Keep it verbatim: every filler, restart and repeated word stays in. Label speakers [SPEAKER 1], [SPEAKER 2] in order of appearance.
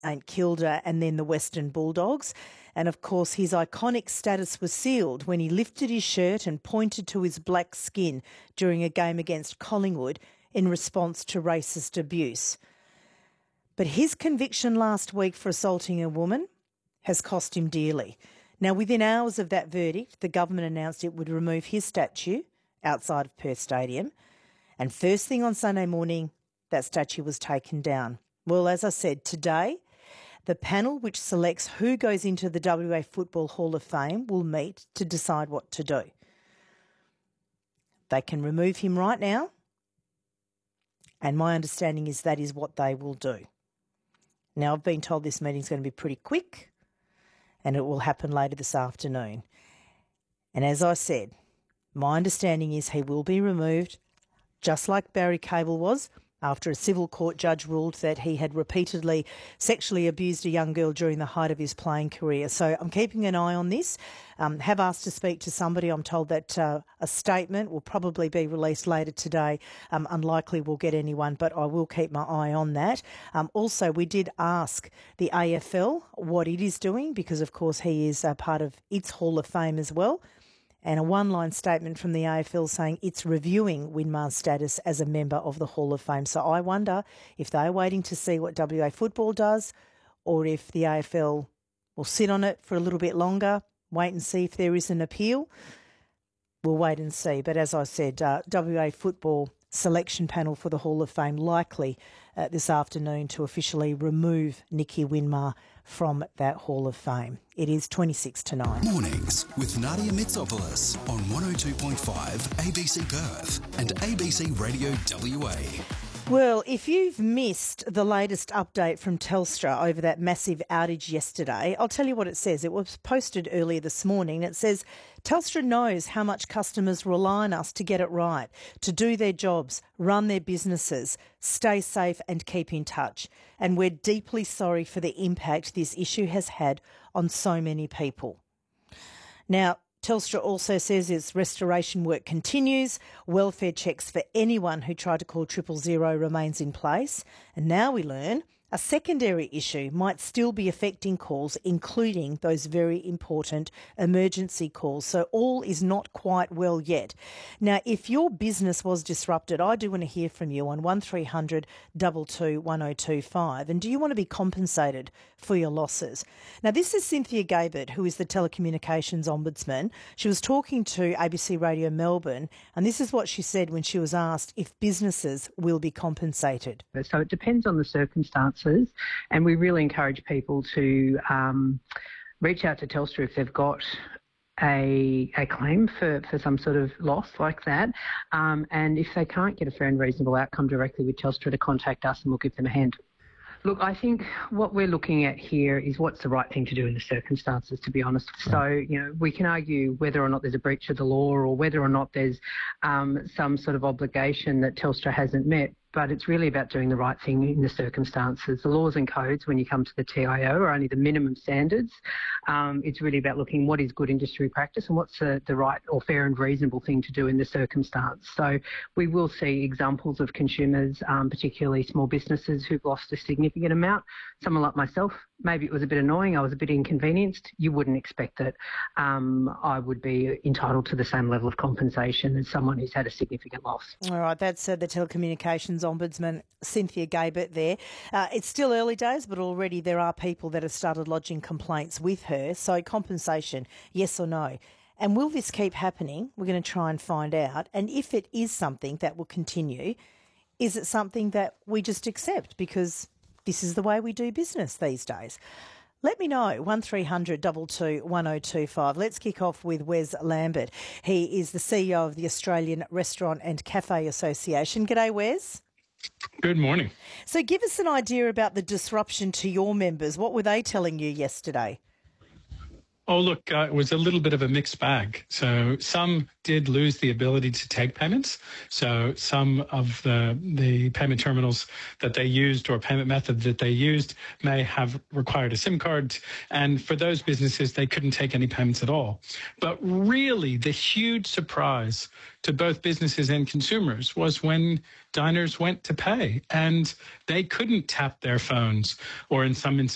[SPEAKER 1] Saint Kilda and then the Western Bulldogs. And of course, his iconic status was sealed when he lifted his shirt and pointed to his black skin during a game against Collingwood in response to racist abuse. But his conviction last week for assaulting a woman has cost him dearly. Now, within hours of that verdict, the government announced it would remove his statue outside of Perth Stadium. And first thing on Sunday morning, that statue was taken down. Well, as I said, today, the panel which selects who goes into the W A Football Hall of Fame will meet to decide what to do. They can remove him right now, and my understanding is that is what they will do. Now, I've been told this meeting's going to be pretty quick, and it will happen later this afternoon. And as I said, my understanding is he will be removed, just like Barry Cable was, after a civil court judge ruled that he had repeatedly sexually abused a young girl during the height of his playing career. So I'm keeping an eye on this. Um, have asked to speak to somebody. I'm told that uh, a statement will probably be released later today. Um, unlikely we'll get anyone, but I will keep my eye on that. Um, also, we did ask the A F L what it is doing because, of course, he is a part of its Hall of Fame as well. And a one-line statement from the A F L saying it's reviewing Winmar's status as a member of the Hall of Fame. So I wonder if they're waiting to see what W A Football does or if the A F L will sit on it for a little bit longer, wait and see if there is an appeal. We'll wait and see. But as I said, uh, W A Football selection panel for the Hall of Fame likely uh, this afternoon to officially remove Nicky Winmar from that Hall of Fame. It is twenty-six to nine.
[SPEAKER 2] Mornings with Nadia Mitsopoulos on one oh two point five A B C Perth and A B C Radio W A.
[SPEAKER 1] Well, if you've missed the latest update from Telstra over that massive outage yesterday, I'll tell you what it says. It was posted earlier this morning. It says, Telstra knows how much customers rely on us to get it right, to do their jobs, run their businesses, stay safe and keep in touch. And we're deeply sorry for the impact this issue has had on so many people. Now, Telstra also says its restoration work continues. Welfare checks for anyone who tried to call triple zero remains in place. And now we learn a secondary issue might still be affecting calls, including those very important emergency calls. So all is not quite well yet. Now, if your business was disrupted, I do want to hear from you on one three hundred two two one oh two five. And do you want to be compensated for your losses? Now, this is Cynthia Gabert, who is the Telecommunications Ombudsman. She was talking to A B C Radio Melbourne, and this is what she said when she was asked if businesses will be compensated.
[SPEAKER 3] So it depends on the circumstances. And we really encourage people to um, reach out to Telstra if they've got a, a claim for, for some sort of loss like that. Um, and if they can't get a fair and reasonable outcome directly with Telstra, to contact us and we'll give them a hand. Look, I think what we're looking at here is what's the right thing to do in the circumstances, to be honest. So, you know, we can argue whether or not there's a breach of the law or whether or not there's um, some sort of obligation that Telstra hasn't met. But it's really about doing the right thing in the circumstances. The laws and codes, when you come to the T I O, are only the minimum standards. Um, it's really about looking what is good industry practice and what's the, the right or fair and reasonable thing to do in the circumstance. So we will see examples of consumers, um, particularly small businesses, who've lost a significant amount. Someone like myself, maybe it was a bit annoying, I was a bit inconvenienced. You wouldn't expect that um, I would be entitled to the same level of compensation as someone who's had a significant loss.
[SPEAKER 1] All right, that's uh, the Telecommunications Ombudsman, Cynthia Gabert there. Uh, it's still early days, but already there are people that have started lodging complaints with her. So compensation, yes or no? And will this keep happening? We're going to try and find out. And if it is something that will continue, is it something that we just accept because this is the way we do business these days? Let me know, one three hundred two two one oh two five. Let's kick off with Wes Lambert. He is the C E O of the Australian Restaurant and Cafe Association. G'day, Wes.
[SPEAKER 4] Good morning.
[SPEAKER 1] So give us an idea about the disruption to your members. What were they telling you yesterday?
[SPEAKER 4] Oh, look, uh, it was a little bit of a mixed bag. So some did lose the ability to take payments. So some of the, the payment terminals that they used or payment method that they used may have required a SIM card. And for those businesses, they couldn't take any payments at all. But really, the huge surprise to both businesses and consumers was when diners went to pay and they couldn't tap their phones or in some instances,